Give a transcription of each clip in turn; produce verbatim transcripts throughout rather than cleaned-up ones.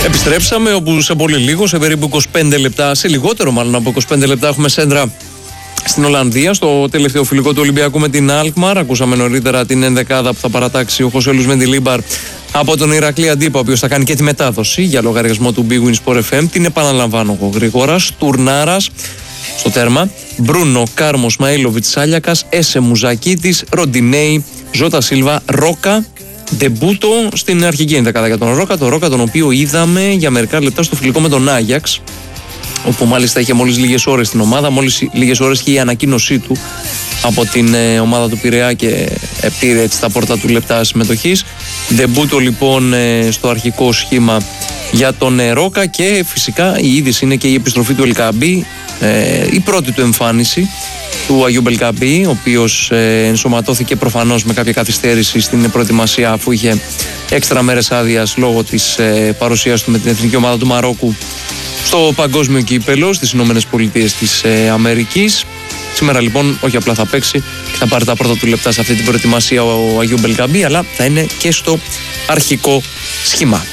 Επιστρέψαμε, όπου σε πολύ λίγο, σε περίπου είκοσι πέντε λεπτά, σε λιγότερο μάλλον από είκοσι πέντε λεπτά, έχουμε σέντρα στην Ολλανδία, στο τελευταίο φιλικό του Ολυμπιακού με την Αλκμαρ. Ακούσαμε νωρίτερα την ενδεκάδα που θα παρατάξει ο Χωσέ Λουίς Μεντιλίμπαρ από τον Ηρακλή Αντίπα, ο οποίος θα κάνει και τη μετάδοση για λογαριασμό του Big Win Sport εφ εμ. Την επαναλαμβάνω εγώ γρήγορα. Τουρνάρας στο τέρμα, Μπρούνο, Κάρμο, Μαΐλοβιτς, Σάλιακας, Έσε Μουζακίτης, Ροντινέη, Ζώτα Σίλβα, Ρόκα. Ντεμπούτο στην αρχική ενδεκάδα για τον Ρόκα, τον Ρόκα τον οποίο είδαμε για μερικά λεπτά στο φιλικό με τον Άγιαξ, όπου μάλιστα είχε μόλις λίγες ώρες στην ομάδα, μόλις λίγες ώρες και η ανακοίνωσή του από την ε, ομάδα του Πειραιά και ε, πήρε έτσι τα πρώτα του λεπτά συμμετοχής. Ντεμπούτο λοιπόν ε, στο αρχικό σχήμα για τον ε, Ρόκα, και φυσικά η είδηση είναι και η επιστροφή του Ελκαμπή, ε, η πρώτη του εμφάνιση του Αγιού Μπελκαμπή, ο οποίος ε, ενσωματώθηκε προφανώς με κάποια καθυστέρηση στην προετοιμασία, αφού είχε έξτρα μέρες άδειας λόγω της ε, παρουσίας του με την εθνική ομάδα του Μαρόκου στο παγκόσμιο κύπελο στις Ηνωμένες Πολιτείες της ε, Αμερικής. Σήμερα λοιπόν όχι απλά θα παίξει και θα πάρει τα πρώτα του λεπτά σε αυτή την προετοιμασία ο Αγιού Μπελκαμπή, αλλά θα είναι και στο αρχικό σχήμα.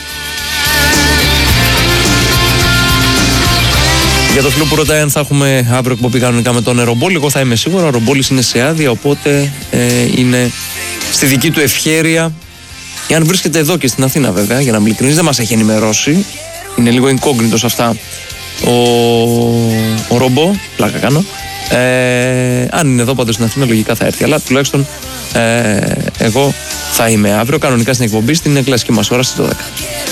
Για το φίλο που ρωτάει αν θα έχουμε αύριο εκπομπή κανονικά με τον Ρομπόλη, εγώ θα είμαι σίγουρα. Ο Ρομπόλης είναι σε άδεια, οπότε ε, είναι στη δική του ευχέρεια. Εάν βρίσκεται εδώ και στην Αθήνα, βέβαια, για να μην ειλικρινείς, δεν μας έχει ενημερώσει. Είναι λίγο incognito αυτά ο, ο Ρομπό, πλάκα κάνω. Ε, αν είναι εδώ πάντως στην Αθήνα, λογικά θα έρθει. Αλλά τουλάχιστον ε, εγώ θα είμαι αύριο κανονικά στην εκπομπή, στην κλασική μας ώρα στις δώδεκα.